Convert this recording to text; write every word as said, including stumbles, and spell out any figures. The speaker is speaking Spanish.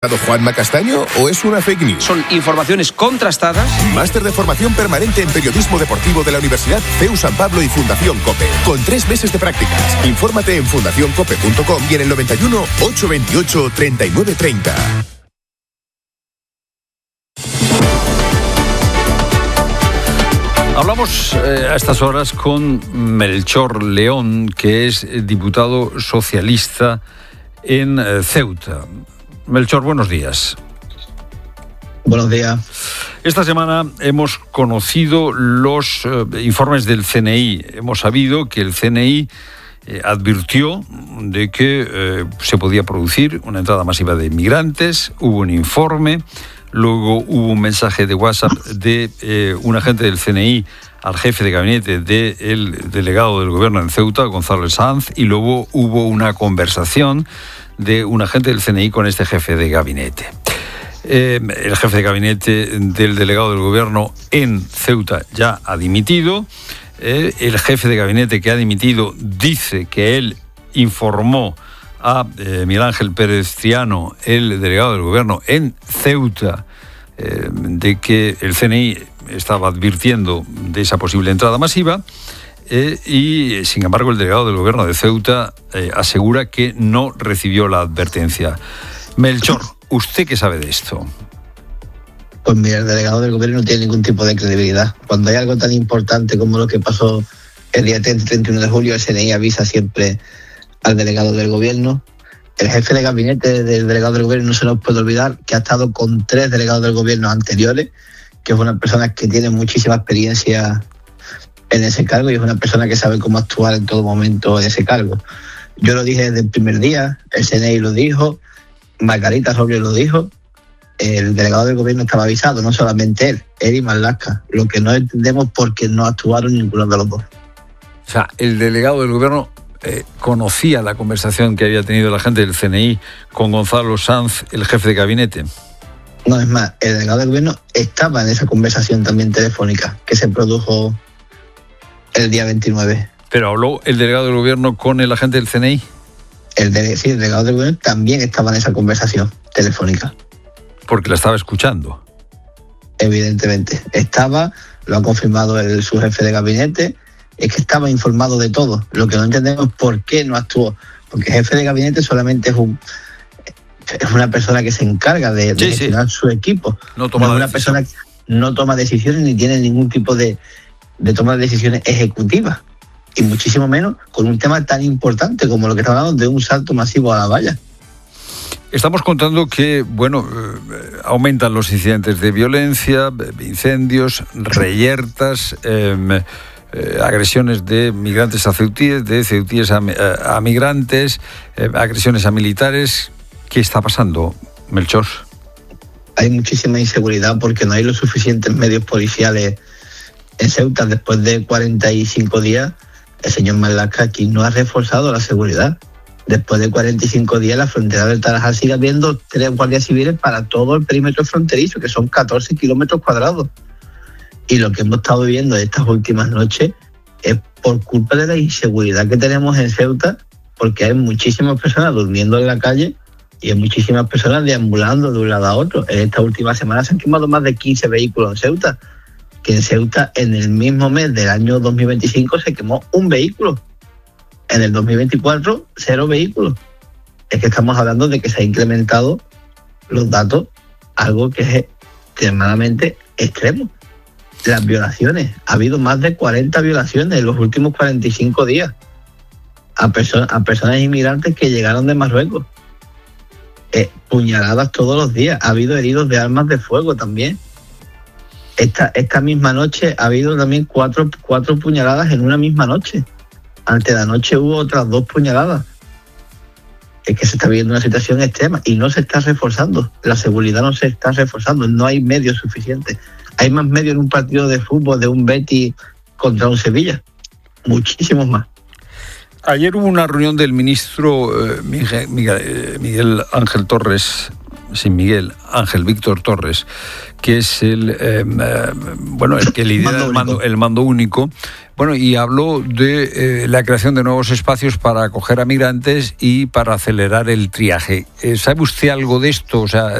Juanma Castaño o es una fake news? Son informaciones contrastadas. Máster de formación permanente en periodismo deportivo de la Universidad C E U San Pablo y Fundación COPE. Con tres meses de prácticas. Infórmate en fundación cope punto com y en el noventa y uno, ochocientos veintiocho, treinta y nueve treinta. Hablamos eh, a estas horas con Melchor León, que es diputado socialista en eh, Ceuta. Melchor, buenos días. Buenos días. Esta semana hemos conocido los eh, informes del C N I. Hemos sabido que el C N I eh, advirtió de que eh, se podía producir una entrada masiva de inmigrantes. Hubo un informe, luego hubo un mensaje de WhatsApp de eh, un agente del C N I al jefe de gabinete del delegado del gobierno en Ceuta, Gonzalo Sanz, y luego hubo una conversación de un agente del C N I con este jefe de gabinete. Eh, el jefe de gabinete del delegado del gobierno en Ceuta ya ha dimitido. Eh, el jefe de gabinete que ha dimitido dice que él informó a eh, Miguel Ángel Pérez Triano, el delegado del gobierno en Ceuta, eh, de que el C N I estaba advirtiendo de esa posible entrada masiva. Eh, y, sin embargo, el delegado del gobierno de Ceuta eh, asegura que no recibió la advertencia. Melchor, ¿usted qué sabe de esto? Pues mira, el delegado del gobierno no tiene ningún tipo de credibilidad. Cuando hay algo tan importante como lo que pasó el día treinta y treinta y uno de julio, el C N I avisa siempre al delegado del gobierno. El jefe de gabinete del delegado del gobierno no se nos puede olvidar que ha estado con tres delegados del gobierno anteriores, que es una persona que tiene muchísima experiencia en ese cargo y es una persona que sabe cómo actuar en todo momento en ese cargo. Yo lo dije desde el primer día, el C N I lo dijo, Margarita Robles lo dijo, el delegado del gobierno estaba avisado, no solamente él, él y Marlaska. Lo que no entendemos por qué no actuaron ninguno de los dos. O sea, el delegado del gobierno eh, conocía la conversación que había tenido la gente del C N I con Gonzalo Sanz, el jefe de gabinete. No, es más, el delegado del gobierno estaba en esa conversación también telefónica que se produjo el día veintinueve. ¿Pero habló el delegado del gobierno con el agente del C N I? El, de, sí, el delegado del gobierno también estaba en esa conversación telefónica. Porque la estaba escuchando. Evidentemente. Estaba, lo ha confirmado el, su jefe de gabinete, es que estaba informado de todo. Lo que no entendemos es por qué no actuó. Porque el jefe de gabinete solamente es un es una persona que se encarga de, de sí, gestionar sí. su equipo. No toma no es una persona que no toma decisiones ni tiene ningún tipo de de tomar decisiones ejecutivas, y muchísimo menos con un tema tan importante como lo que está hablando de un salto masivo a la valla. Estamos contando que, bueno, eh, aumentan los incidentes de violencia, incendios, reyertas, eh, eh, agresiones de migrantes a ceutíes, de ceutíes a, a, a migrantes, eh, agresiones a militares. ¿Qué está pasando, Melchor? Hay muchísima inseguridad porque no hay los suficientes medios policiales en Ceuta. Después de cuarenta y cinco días, el señor Marlaska aquí no ha reforzado la seguridad. Después de cuarenta y cinco días, la frontera del Tarajal sigue habiendo tres guardias civiles para todo el perímetro fronterizo, que son catorce kilómetros cuadrados. Y lo que hemos estado viviendo estas últimas noches es por culpa de la inseguridad que tenemos en Ceuta, porque hay muchísimas personas durmiendo en la calle y hay muchísimas personas deambulando de un lado a otro. En esta última semana se han quemado más de quince vehículos en Ceuta. Que en Ceuta, en el mismo mes del año dos mil veinticinco, se quemó un vehículo. En el dos mil veinticuatro, cero vehículos. Es que estamos hablando de que se han incrementado los datos, algo que es extremadamente extremo. Las violaciones. Ha habido más de cuarenta violaciones en los últimos cuarenta y cinco días a, perso- a personas inmigrantes que llegaron de Marruecos. Eh, puñaladas todos los días. Ha habido heridos de armas de fuego también. Esta, esta misma noche ha habido también cuatro, cuatro puñaladas en una misma noche. Ante la noche hubo otras dos puñaladas. Es que se está viviendo una situación extrema y no se está reforzando. La seguridad no se está reforzando. No hay medios suficientes. Hay más medios en un partido de fútbol de un Betis contra un Sevilla. Muchísimos más. Ayer hubo una reunión del ministro eh, Miguel, Miguel, Miguel Ángel Torres sin Miguel, Ángel Víctor Torres, que es el, eh, eh, bueno, el que lidera el mando, el mando único. Bueno, y habló de eh, la creación de nuevos espacios para acoger a migrantes y para acelerar el triaje. ¿Sabe usted algo de esto? O sea,